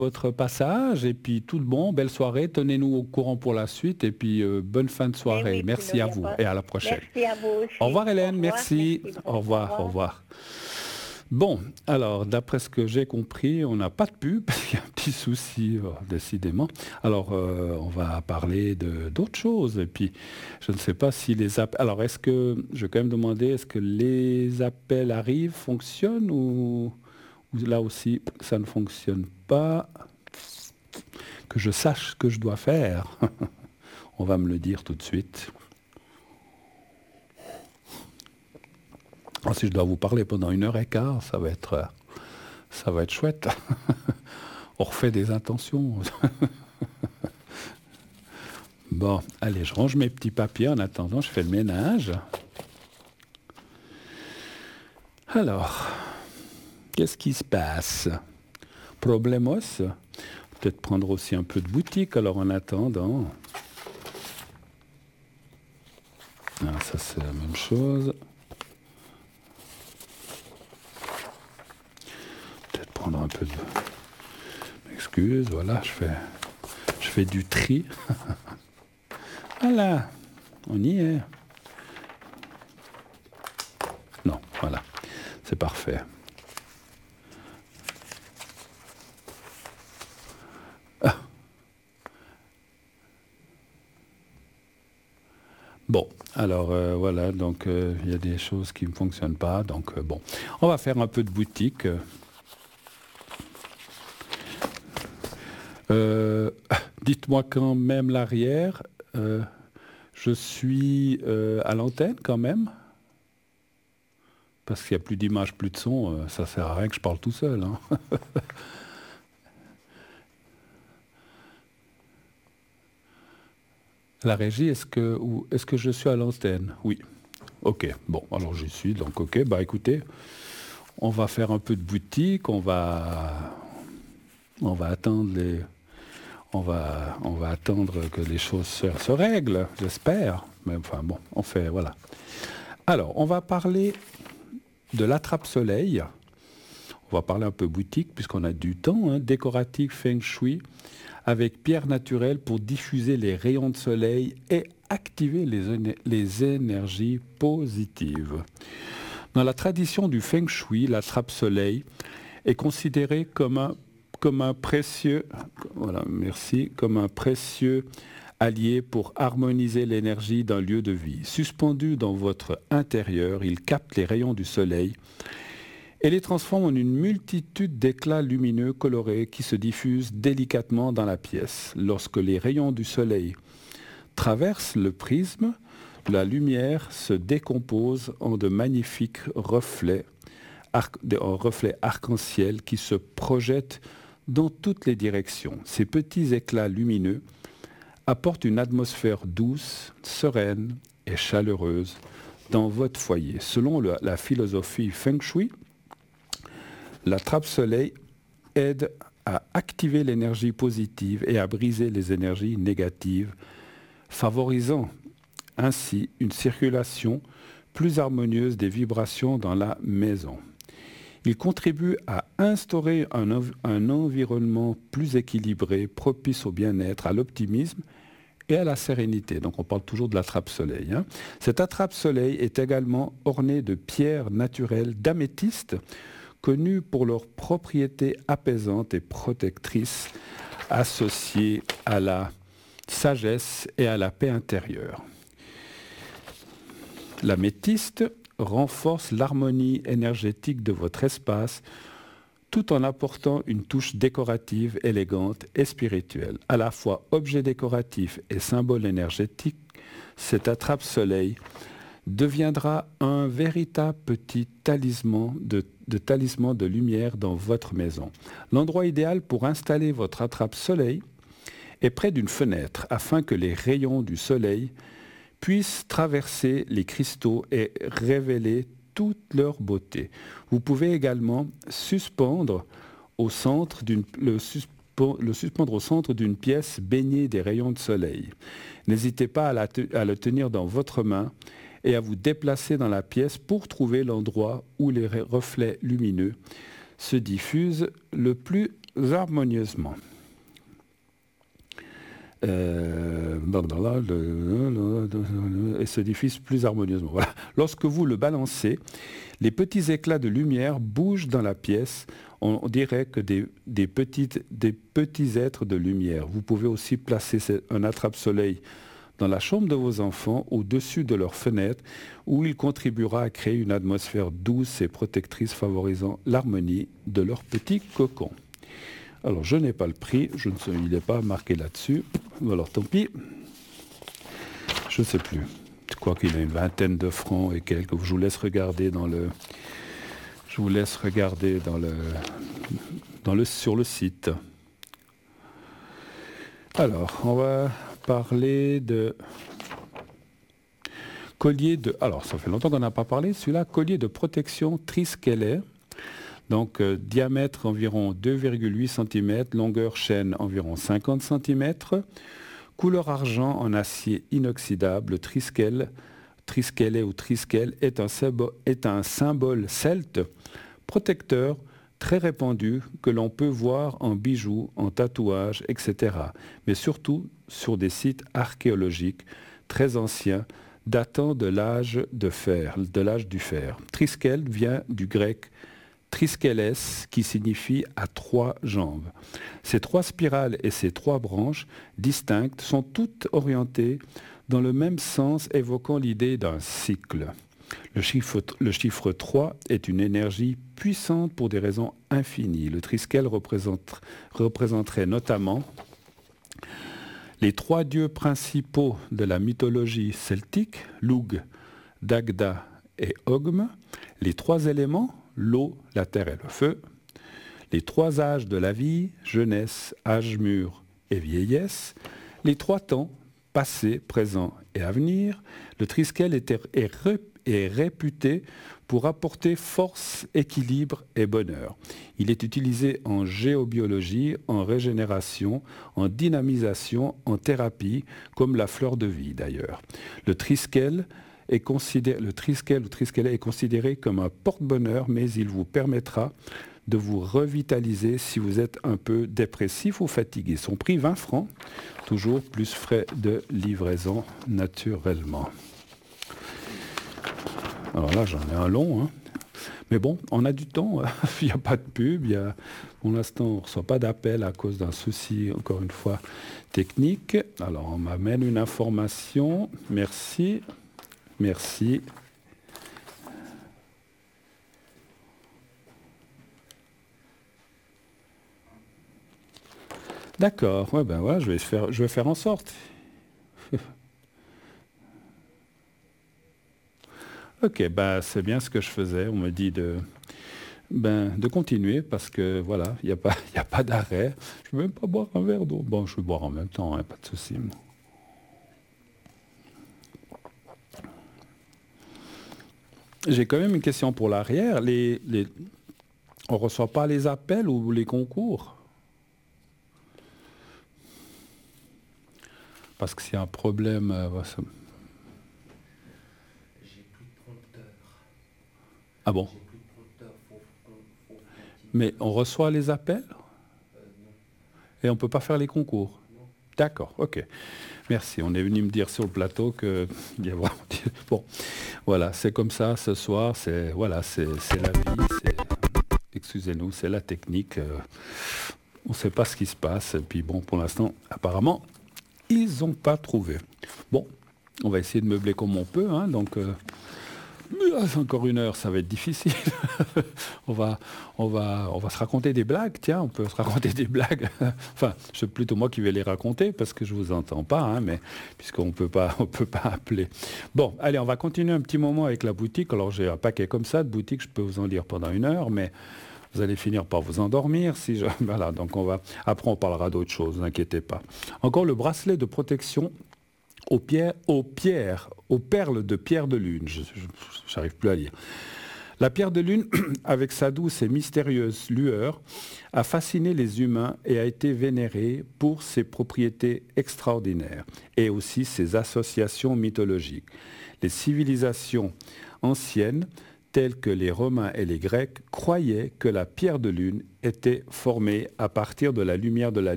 votre passage et puis tout de bon, belle soirée, tenez-nous au courant pour la suite et puis bonne fin de Mais soirée. oui, sinon, Merci il à n'y a vous pas. et à la prochaine. Merci à vous Au aussi. revoir Au Hélène, revoir. merci. Merci, Au Bruno. Au revoir, au revoir. revoir. Bon, alors d'après ce que j'ai compris, on n'a pas de pub parce qu'il y a un petit souci décidément. Alors on va parler de d'autres choses et puis je ne sais pas si les appels. Alors est-ce que je vais quand même demander est-ce que les appels arrivent, fonctionnent ou là aussi ça ne fonctionne pas? Que je sache ce que je dois faire. On va me le dire tout de suite. Alors, si je dois vous parler pendant 1 heure et quart, ça va être chouette. On refait des intentions. Bon, allez, je range mes petits papiers en attendant, je fais le ménage. Alors, qu'est-ce qui se passe? Problemos? Peut-être prendre aussi un peu de boutique, alors en attendant. Ah, ça c'est la même chose. Peut-être prendre un peu de... Excuse, voilà, je fais du tri. Voilà, on y est. Non, voilà, c'est parfait. Ah. Bon, alors voilà, donc il y a des choses qui ne fonctionnent pas, donc bon, on va faire un peu de boutique. Dites-moi quand même l'arrière. Je suis à l'antenne quand même. Parce qu'il n'y a plus d'image, plus de son, ça sert à rien que je parle tout seul. Hein. La régie, est-ce que je suis à l'antenne? Oui. Ok, bon, alors j'y suis, donc ok, bah écoutez, on va faire un peu de boutique, on va attendre on va attendre que les choses se règlent, j'espère. Mais enfin bon, on fait, voilà. Alors, on va parler de l'attrape-soleil. On va parler un peu boutique puisqu'on a du temps, hein, décoratif Feng Shui, avec pierre naturelle pour diffuser les rayons de soleil et activer les énergies positives. Dans la tradition du Feng Shui, l'attrape-soleil est considérée comme un précieux, voilà, merci, comme un précieux allié pour harmoniser l'énergie d'un lieu de vie. Suspendu dans votre intérieur, il capte les rayons du soleil et les transforme en une multitude d'éclats lumineux colorés qui se diffusent délicatement dans la pièce. Lorsque les rayons du soleil traversent le prisme, la lumière se décompose en de magnifiques reflets, reflets arc-en-ciel qui se projettent dans toutes les directions. Ces petits éclats lumineux apportent une atmosphère douce, sereine et chaleureuse dans votre foyer. Selon la philosophie Feng Shui, la trappe-soleil aide à activer l'énergie positive et à briser les énergies négatives, favorisant ainsi une circulation plus harmonieuse des vibrations dans la maison. Il contribue à instaurer un environnement plus équilibré, propice au bien-être, à l'optimisme et à la sérénité. Donc on parle toujours de la trappe-soleil. Hein. Cette attrape-soleil est également ornée de pierres naturelles d'améthyste, connues pour leurs propriétés apaisantes et protectrices, associées à la sagesse et à la paix intérieure. L'améthyste renforce l'harmonie énergétique de votre espace tout en apportant une touche décorative, élégante et spirituelle. À la fois objet décoratif et symbole énergétique, cette attrape-soleil deviendra un véritable petit talisman de lumière dans votre maison. L'endroit idéal pour installer votre attrape-soleil est près d'une fenêtre afin que les rayons du soleil puissent traverser les cristaux et révéler toute leur beauté. Vous pouvez également suspendre le suspendre au centre d'une pièce baignée des rayons de soleil. N'hésitez pas à le tenir dans votre main et à vous déplacer dans la pièce pour trouver l'endroit où les reflets lumineux se diffusent le plus harmonieusement. Et se diffuse plus harmonieusement. Voilà. Lorsque vous le balancez, les petits éclats de lumière bougent dans la pièce. On dirait que des petits êtres de lumière. Vous pouvez aussi placer un attrape-soleil dans la chambre de vos enfants, au-dessus de leurs fenêtres, où il contribuera à créer une atmosphère douce et protectrice favorisant l'harmonie de leur petit cocon. Alors, je n'ai pas le prix, il n'est pas marqué là-dessus. Alors, tant pis. Je ne sais plus. Je crois qu'il a une vingtaine de francs et quelques. Je vous laisse regarder sur le site. Alors, on va parler de collier de... Alors, ça fait longtemps qu'on n'a pas parlé. Celui-là, collier de protection Triskele. Donc, diamètre environ 2,8 cm, longueur chaîne environ 50 cm, couleur argent en acier inoxydable. Triskele ou Triskel est un symbole celte protecteur très répandu que l'on peut voir en bijoux, en tatouages, etc. Mais surtout sur des sites archéologiques très anciens datant de l'âge du fer. Triskel vient du grec Triskeles, qui signifie à trois jambes. Ces trois spirales et ces trois branches distinctes sont toutes orientées dans le même sens, évoquant l'idée d'un cycle. Le chiffre 3 est une énergie puissante pour des raisons infinies. Le Triskel représenterait notamment les trois dieux principaux de la mythologie celtique, Lugh, Dagda et Ogm, les trois éléments, l'eau, la terre et le feu, les trois âges de la vie, jeunesse, âge mûr et vieillesse, les trois temps, passé, présent et avenir. Le Triskel est réputé pour apporter force, équilibre et bonheur. Il est utilisé en géobiologie, en régénération, en dynamisation, en thérapie, comme la fleur de vie d'ailleurs. Le Triskel est considéré comme un porte-bonheur, mais il vous permettra de vous revitaliser si vous êtes un peu dépressif ou fatigué. Son prix 20 francs, toujours plus frais de livraison naturellement. Alors là, j'en ai un long, hein. Mais bon, on a du temps, il n'y a pas de pub, pour l'instant on ne reçoit pas d'appel à cause d'un souci, encore une fois, technique. Alors on m'amène une information, merci. D'accord, ouais, ben voilà, je vais faire en sorte. Ok, ben c'est bien ce que je faisais. On me dit de continuer parce que voilà, il n'y a pas d'arrêt. Je ne vais même pas boire un verre d'eau. Bon, je vais boire en même temps, hein, pas de souci. J'ai quand même une question pour l'arrière. On ne reçoit pas les appels ou les concours? Parce que s'il y a un problème... J'ai plus de prompteur. Ah bon? J'ai plus de prompteur, faut Mais on reçoit les appels? non. Et on ne peut pas faire les concours? Non. D'accord, ok. Merci. On est venu me dire sur le plateau que... Bon, voilà, c'est comme ça ce soir. C'est la vie. Excusez-nous, c'est la technique. On ne sait pas ce qui se passe. Et puis bon, pour l'instant, apparemment, ils n'ont pas trouvé. Bon, on va essayer de meubler comme on peut. Hein, donc, encore une heure, ça va être difficile. on va se raconter des blagues. Tiens, on peut se raconter des blagues. Enfin, c'est plutôt moi qui vais les raconter parce que je vous entends pas, hein, mais puisqu'on peut pas appeler. Bon, allez, on va continuer un petit moment avec la boutique. Alors, j'ai un paquet comme ça de boutiques. Je peux vous en lire pendant une heure, mais vous allez finir par vous endormir. Voilà, donc après, on parlera d'autres choses. Ne vous inquiétez pas. Encore le bracelet de protection aux perles de pierre de lune. J'arrive plus à lire. La pierre de lune, avec sa douce et mystérieuse lueur, a fasciné les humains et a été vénérée pour ses propriétés extraordinaires et aussi ses associations mythologiques. Les civilisations anciennes, tels que les Romains et les Grecs, croyaient que la pierre de lune était formée à partir de la lumière de la